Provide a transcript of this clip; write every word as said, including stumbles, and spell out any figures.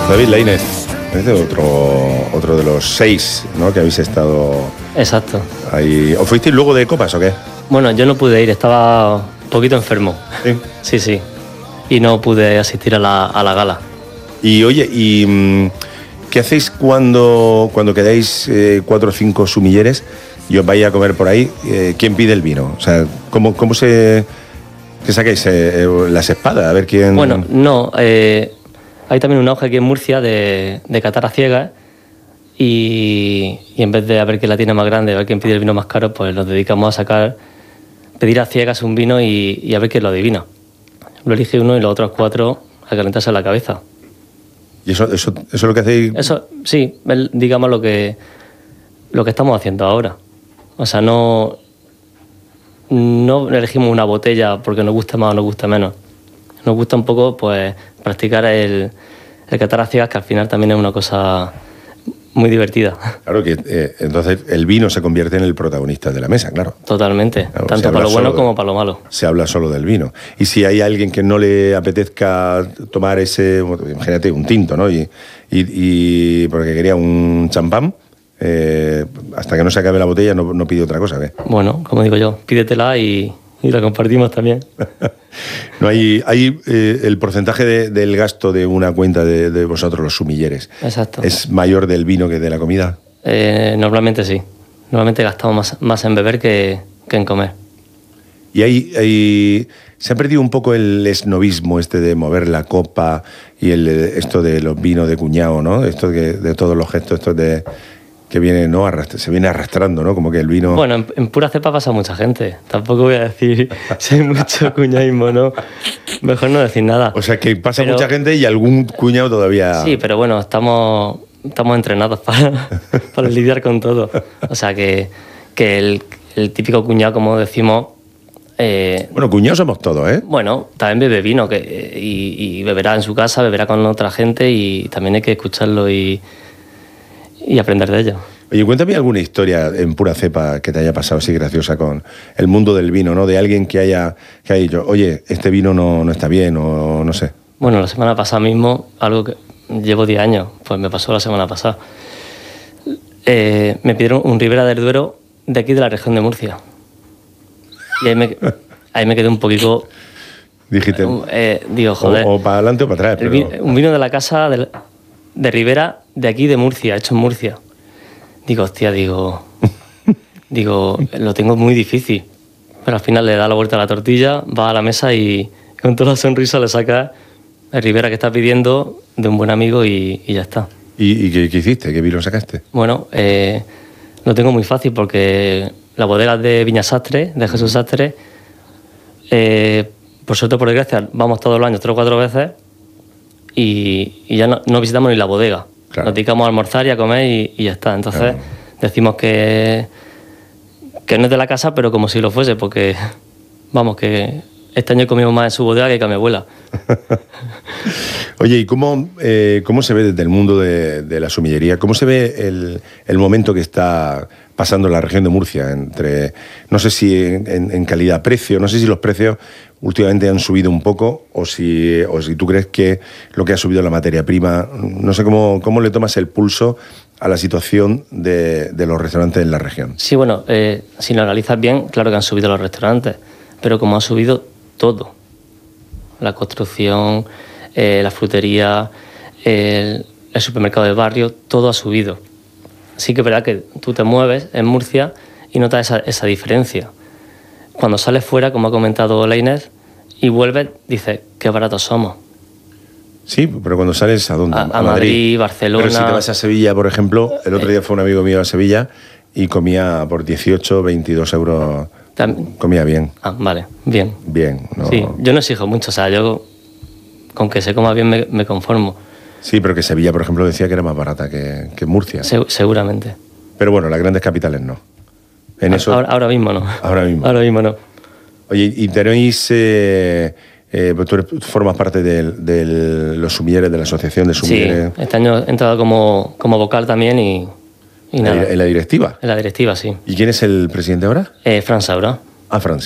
David Lainez, es otro, otro de los seis, ¿no?, que habéis estado. Exacto. Ahí. ¿O fuisteis luego de copas o qué? Bueno, yo no pude ir, estaba un poquito enfermo. Sí. Sí, sí. Y no pude asistir a la, a la gala. Y oye, ¿y qué hacéis cuando, cuando quedáis eh, cuatro o cinco sumilleres y os vais a comer por ahí? Eh, ¿Quién pide el vino? O sea, ¿cómo, cómo se. ¿Qué sacáis? Eh, eh, ¿Las espadas? A ver quién. Bueno, no. Eh, hay también un auge aquí en Murcia de, de catar a ciegas. Y, y en vez de a ver quién la tiene más grande, a ver quién pide el vino más caro, pues nos dedicamos a sacar, pedir a ciegas un vino y, y a ver quién lo adivina. Lo elige uno y los otros cuatro a calentarse la cabeza. ¿Y eso, eso, eso es lo que hacéis? Eso, sí, es, digamos lo que, lo que estamos haciendo ahora. O sea, no, no elegimos una botella porque nos gusta más o nos gusta menos. Nos gusta un poco, pues, practicar el, el catar a ciegas, que al final también es una cosa muy divertida. Claro que eh, entonces el vino se convierte en el protagonista de la mesa, claro. Totalmente, Claro, tanto para lo bueno como para lo malo. Se habla solo del vino. Y si hay alguien que no le apetezca tomar ese, imagínate, un tinto, ¿no? Y, y, y porque quería un champán, eh, hasta que no se acabe la botella no, no pide otra cosa, ¿eh? Bueno, como digo yo, pídetela y, y la compartimos también. No hay, hay eh, el porcentaje de, del gasto de una cuenta de, de vosotros, los sumilleres. Exacto. ¿Es mayor del vino que de la comida? Eh, normalmente sí. Normalmente gastamos más, más en beber que, que en comer. Y hay, hay, se ha perdido un poco el esnovismo este de mover la copa y el, esto de los vinos de cuñado, ¿no? Esto de, de todos los gestos estos de que viene, ¿no? Arrastra, se viene arrastrando, ¿no? Como que el vino. Bueno, en, en pura cepa pasa mucha gente. Tampoco voy a decir si hay mucho cuñadismo, ¿no? Mejor no decir nada. O sea, que pasa pero, mucha gente y algún cuñado todavía. Sí, pero bueno, estamos, estamos entrenados para, para lidiar con todo. O sea, que, que el, el típico cuñado, como decimos. Eh, bueno, cuñados somos todos, ¿eh? Bueno, también bebe vino que, y, y beberá en su casa, beberá con otra gente y también hay que escucharlo y. y aprender de ello. Oye, cuéntame alguna historia en pura cepa que te haya pasado así graciosa con el mundo del vino, ¿no? De alguien que haya, que haya dicho, oye, este vino no, no está bien o no sé. Bueno, la semana pasada mismo, algo que llevo diez años, pues me pasó la semana pasada. Eh, me pidieron un Ribera del Duero de aquí de la región de Murcia. Y ahí me, ahí me quedé un poquito... Dijiste... Eh, digo, joder... O, o para adelante o para atrás, pero... vino, un vino de la casa de, de Ribera de aquí de Murcia, hecho en Murcia. Digo, hostia, digo... digo, lo tengo muy difícil. Pero al final le da la vuelta a la tortilla, va a la mesa y con toda la sonrisa le saca el Ribera que está pidiendo de un buen amigo y, y ya está. ¿Y, y qué, qué hiciste? ¿Qué vino sacaste? Bueno, eh, lo tengo muy fácil porque la bodega es de Viña Sastre, de Jesús Sastre. Eh, por suerte, por desgracia, vamos todos los años tres o cuatro veces y, y ya no, no visitamos ni la bodega. Claro. Nos dedicamos a almorzar y a comer y, y ya está. Entonces claro. Decimos que, que no es de la casa, pero como si lo fuese, porque vamos, que este año comimos más en su bodega que a mi abuela. Oye, ¿y cómo, eh, cómo se ve desde el mundo de, de la sumillería? ¿Cómo se ve el, el momento que está pasando en la región de Murcia? Entre, no sé si en, en calidad-precio, no sé si los precios últimamente han subido un poco o si, o si tú crees que lo que ha subido la materia prima, no sé cómo, cómo le tomas el pulso a la situación de, de los restaurantes en la región. Sí, bueno, eh, si lo analizas bien, claro que han subido los restaurantes, pero como ha subido todo, la construcción, eh, la frutería, el, el supermercado del barrio, todo ha subido. Sí que es verdad que tú te mueves en Murcia y notas esa, esa diferencia. Cuando sales fuera, como ha comentado Lainez, y vuelves, dices, qué baratos somos. Sí, pero cuando sales, ¿a dónde? A, a Madrid, Madrid, Barcelona... Pero si te vas a Sevilla, por ejemplo, el otro día fue un amigo mío a Sevilla y comía por dieciocho, veintidós euros... También. Comía bien. Ah, vale, bien. Bien, ¿no? Sí, yo no exijo mucho, o sea, yo con que se coma bien me, me conformo. Sí, pero que Sevilla, por ejemplo, decía que era más barata que, que Murcia. Se, seguramente. Pero bueno, las grandes capitales no. En eso... ahora, ahora mismo no. Ahora mismo. Ahora mismo no. Oye, y tenéis... Eh, eh, tú, eres, tú formas parte de, de los sumilleres, de la asociación de sumilleres. Sí, este año he entrado como, como vocal también y... Y nada. ¿En la directiva? En la directiva, sí. ¿Y quién es el presidente ahora? Eh, Fran Saura. Ah, Fran.